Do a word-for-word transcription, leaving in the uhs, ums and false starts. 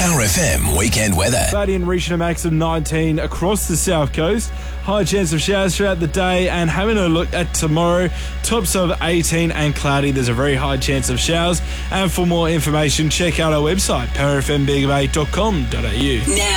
Power F M weekend weather. Cloudy and reaching a max of nineteen across the south coast. High chance of showers throughout the day, and having a look at tomorrow, tops of eighteen and cloudy. There's a very high chance of showers. And for more information, check out our website, power f m big bay dot com dot a u. Now.